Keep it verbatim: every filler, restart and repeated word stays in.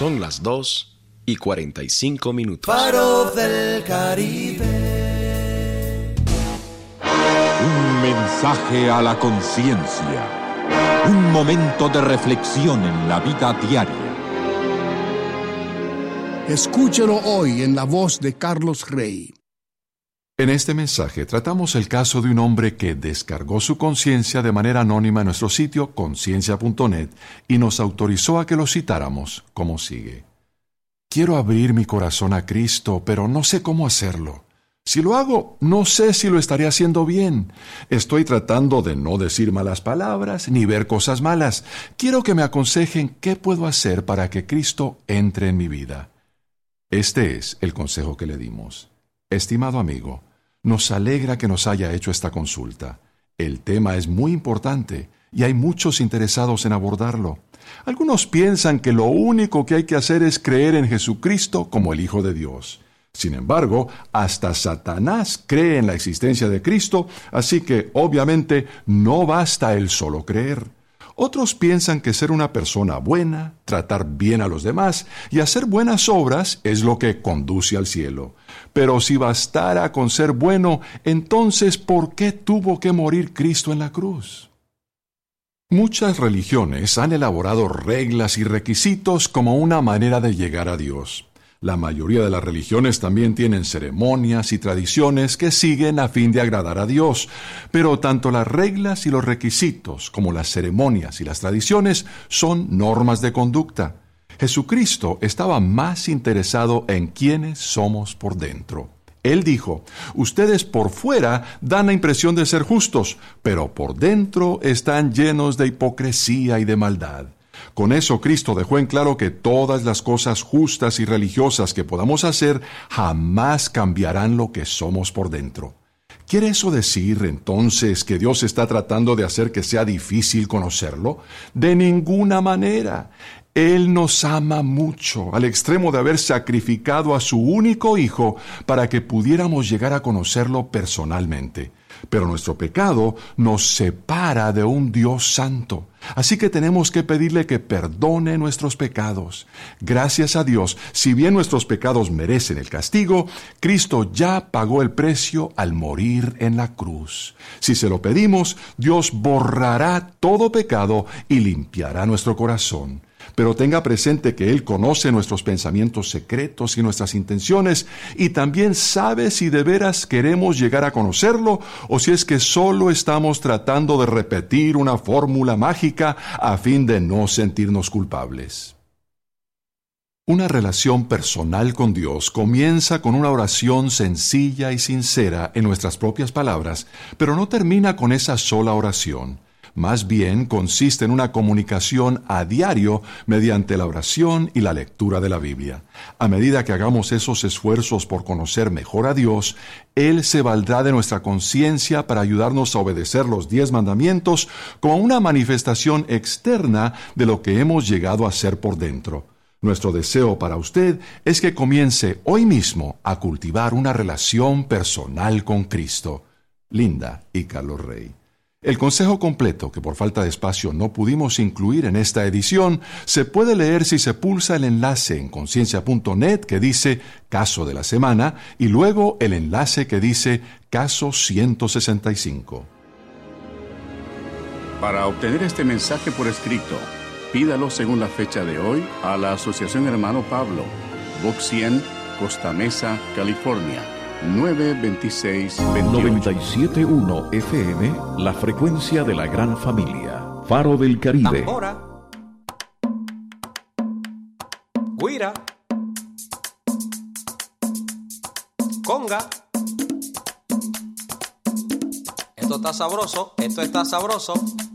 Son las dos y cuarenta y cinco minutos. Faro del Caribe. Un mensaje a la conciencia. Un momento de reflexión en la vida diaria. Escúchelo hoy en la voz de Carlos Rey. En este mensaje tratamos el caso de un hombre que descargó su conciencia de manera anónima en nuestro sitio conciencia punto net y nos autorizó a que lo citáramos como sigue. Quiero abrir mi corazón a Cristo, pero no sé cómo hacerlo. Si lo hago, no sé si lo estaré haciendo bien. Estoy tratando de no decir malas palabras ni ver cosas malas. Quiero que me aconsejen qué puedo hacer para que Cristo entre en mi vida. Este es el consejo que le dimos. Estimado amigo, nos alegra que nos haya hecho esta consulta. El tema es muy importante y hay muchos interesados en abordarlo. Algunos piensan que lo único que hay que hacer es creer en Jesucristo como el Hijo de Dios. Sin embargo, hasta Satanás cree en la existencia de Cristo, así que obviamente no basta el solo creer. Otros piensan que ser una persona buena, tratar bien a los demás y hacer buenas obras es lo que conduce al cielo. Pero si bastara con ser bueno, entonces ¿por qué tuvo que morir Cristo en la cruz? Muchas religiones han elaborado reglas y requisitos como una manera de llegar a Dios. La mayoría de las religiones también tienen ceremonias y tradiciones que siguen a fin de agradar a Dios, pero tanto las reglas y los requisitos como las ceremonias y las tradiciones son normas de conducta. Jesucristo estaba más interesado en quiénes somos por dentro. Él dijo, ustedes por fuera dan la impresión de ser justos, pero por dentro están llenos de hipocresía y de maldad. Con eso Cristo dejó en claro que todas las cosas justas y religiosas que podamos hacer jamás cambiarán lo que somos por dentro. ¿Quiere eso decir entonces que Dios está tratando de hacer que sea difícil conocerlo? De ninguna manera. Él nos ama mucho, al extremo de haber sacrificado a su único Hijo para que pudiéramos llegar a conocerlo personalmente. Pero nuestro pecado nos separa de un Dios santo. Así que tenemos que pedirle que perdone nuestros pecados. Gracias a Dios, si bien nuestros pecados merecen el castigo, Cristo ya pagó el precio al morir en la cruz. Si se lo pedimos, Dios borrará todo pecado y limpiará nuestro corazón. Pero tenga presente que Él conoce nuestros pensamientos secretos y nuestras intenciones y también sabe si de veras queremos llegar a conocerlo o si es que solo estamos tratando de repetir una fórmula mágica a fin de no sentirnos culpables. Una relación personal con Dios comienza con una oración sencilla y sincera en nuestras propias palabras, pero no termina con esa sola oración. Más bien consiste en una comunicación a diario mediante la oración y la lectura de la Biblia. A medida que hagamos esos esfuerzos por conocer mejor a Dios, Él se valdrá de nuestra conciencia para ayudarnos a obedecer los diez mandamientos como una manifestación externa de lo que hemos llegado a ser por dentro. Nuestro deseo para usted es que comience hoy mismo a cultivar una relación personal con Cristo. Linda y Carlos Rey. El consejo completo, que por falta de espacio no pudimos incluir en esta edición, se puede leer si se pulsa el enlace en conciencia punto net que dice Caso de la Semana y luego el enlace que dice Caso ciento sesenta y cinco. Para obtener este mensaje por escrito, pídalo según la fecha de hoy a la Asociación Hermano Pablo, Box cien, Costa Mesa, California. nueve veintiséis veintiocho. noventa y siete punto uno F M, la frecuencia de la gran familia. Faro del Caribe. Tambora. Guira. Conga. Esto está sabroso, esto está sabroso.